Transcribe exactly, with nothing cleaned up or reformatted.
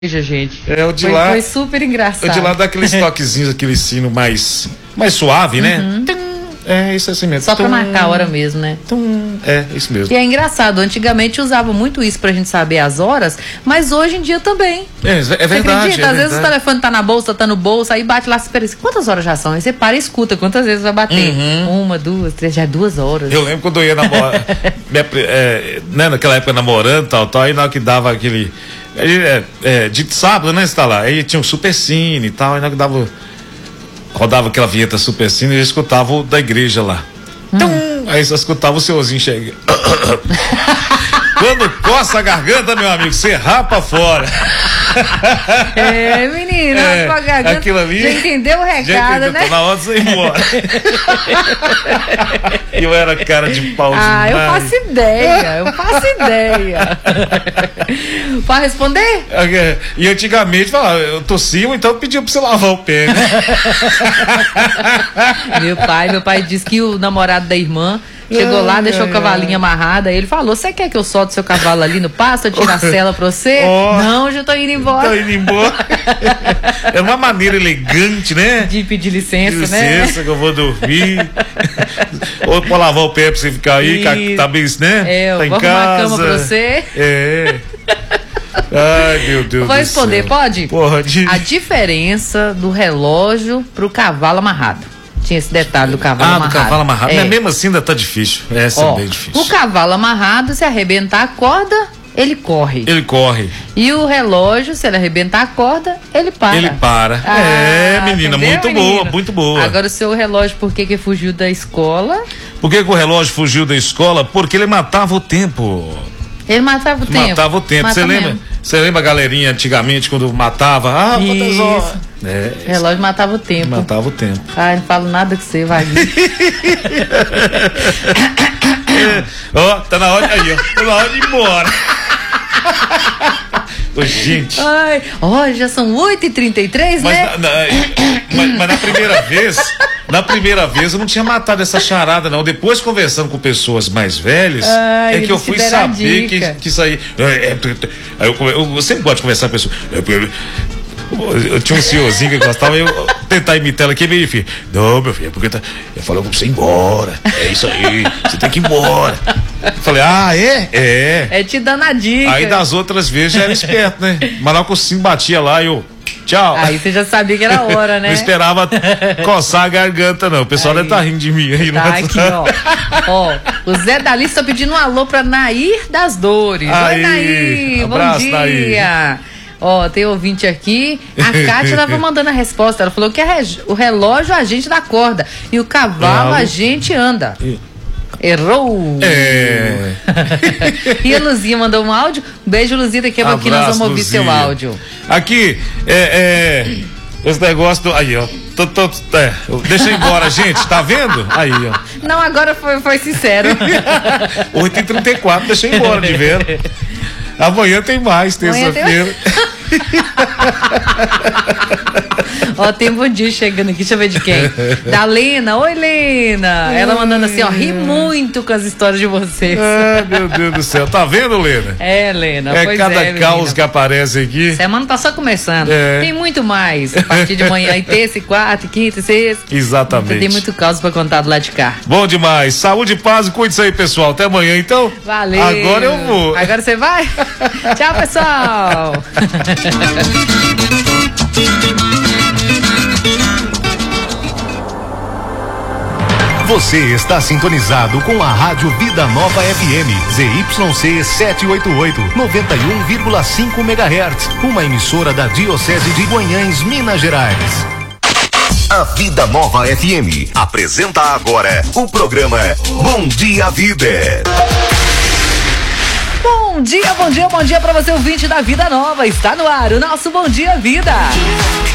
gente. É, o de foi, lá. Foi super engraçado. O de lá dá aqueles toquezinhos, aquele sino mais, mais suave, né? Uhum. É, isso assim mesmo. Só pra marcar a hora mesmo, né? É, isso mesmo. E é engraçado, antigamente usava muito isso pra gente saber as horas, mas hoje em dia também. É, é Você verdade. acredita? É Às vezes verdade. o telefone tá na bolsa, tá no bolso, aí bate lá, você espera, quantas horas já são? Aí você para e escuta quantas vezes vai bater. Uhum. Uma, duas, três, já é duas horas. Eu lembro quando eu ia namorar, minha, é, né, naquela época namorando, tal, tal, aí na hora que dava aquele, aí, é, é, de sábado, né, você tá lá, aí tinha um super cine e tal, aí na hora que dava, rodava aquela vinheta super cine, eu escutava o da igreja lá. Então, hum. Aí você escutava o senhorzinho chegando. Quando coça a garganta, meu amigo, você rapa fora. É, menino, é, rapa a garganta. Aquilo ali. Já entendeu o recado, já entendeu, né? Tá na hora de você ir embora. Eu era cara de pau Ah, demais. eu faço ideia, eu faço ideia. Pode responder? E antigamente, falava, eu tossia, ou então pedia pra você lavar o pé. Né? Meu pai, meu pai disse que o namorado da irmã chegou ai, lá, deixou ai, o cavalinho ai. amarrado, aí ele falou, você quer que eu solte seu cavalo ali no pasto, eu tiro a sela pra você? Oh, não, já tô indo embora. Tô indo embora. É uma maneira elegante, né? De pedir licença, licença né? Licença, que eu vou dormir. Ou pra lavar o pé pra você ficar aí, e... tá bem, né? É, eu tá vou em casa. arrumar a cama pra você. É. Ai, meu Deus Vou do responder, céu. pode? Pode. A diferença do relógio pro cavalo amarrado. Tinha esse detalhe do cavalo ah, amarrado. Ah, do cavalo amarrado. É. Mas mesmo assim ainda tá difícil. Essa Ó, é bem difícil. O cavalo amarrado, se arrebentar a corda, ele corre. Ele corre. E o relógio, se ele arrebentar a corda, ele para. Ele para. Ah, é, menina, entendeu, muito menino? boa, muito boa. Agora o seu relógio, por que que fugiu da escola? Por que que o relógio fugiu da escola? Porque ele matava o tempo. Ele matava o tempo. Matava o tempo. Você lembra? Você lembra a galerinha antigamente quando matava? Ah, quantas horas? É, o relógio matava o tempo. Matava o tempo. Ah, não falo nada com você, vai. Ó, oh, tá na hora aí, ó. Tá na hora de ir embora. Ô, gente. Ai, ó, já são oito e trinta e três, mas, né? Na, na, mas, mas na primeira vez, na primeira vez eu não tinha matado essa charada, não. Depois, conversando com pessoas mais velhas, ai, é que eu fui saber que, que isso aí. É, é, é, eu, eu, eu sempre gosto de conversar com pessoas. Eu, eu tinha um senhorzinho que gostava, eu tentar imitar ela aqui, meio filho. Não, meu filho, é porque tá. Eu falei, vou você ir embora. É isso aí, você tem que ir embora. Eu falei, ah, é? É. É te dando a dica. Aí das outras vezes já era esperto, né? Mas lá que o sim batia lá e eu. Tchau. Aí você já sabia que era hora, né? Não esperava coçar a garganta, não. O pessoal aí deve estar tá rindo de mim aí. Tá aqui, ó. Ó, o Zé Dalício tá pedindo um alô pra Nair das Dores. Aí, oi, Nair. abraço, bom dia. Nair. Ó, tem ouvinte aqui. A Kátia tava mandando a resposta. Ela falou que é o relógio a gente dá corda e o cavalo a gente anda. Errou! É. E a Luzia mandou um áudio. Um beijo, Luzia. Daqui a pouquinho nós vamos ouvir seu áudio. Aqui, é, é. Esse negócio do. Aí, ó. Tô, tô, é, deixa eu ir embora, gente. Tá vendo? Aí, ó. Não, agora foi, foi sincero. oito e trinta e quatro, deixa eu ir embora, de ver. Amanhã tem mais, terça-feira. Ó, tem um bom dia chegando aqui, deixa eu ver de quem. Da Lena, oi Lena. Ela mandando assim, ó, ri muito com as histórias de vocês. Ah, meu Deus do céu, tá vendo, Lena? É, Lena, é pois cada é, caos menina. que aparece aqui. Semana tá só começando. É. Tem muito mais. A partir de manhã, e terça, e quarta, e quinta, e sexta. Exatamente. Tem muito caos pra contar do lado de cá. Bom demais. Saúde e paz e cuide isso aí, pessoal. Até amanhã, então. Valeu. Agora eu vou. Agora você vai? Tchau, pessoal. Você está sintonizado com a Rádio Vida Nova F M, Z Y C setecentos e oitenta e oito, noventa e um vírgula cinco megahertz, uma emissora da Diocese de Guanhães, Minas Gerais. A Vida Nova F M apresenta agora o programa Bom Dia Vida. Bom dia, bom dia, bom dia para você, ouvinte da Vida Nova. Está no ar o nosso Bom Dia Vida.